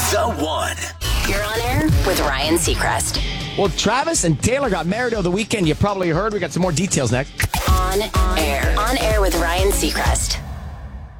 The One. You're on air with Ryan Seacrest. Well, Travis and Taylor got married over the weekend. You probably heard. We got some more details next. On air. On air with Ryan Seacrest.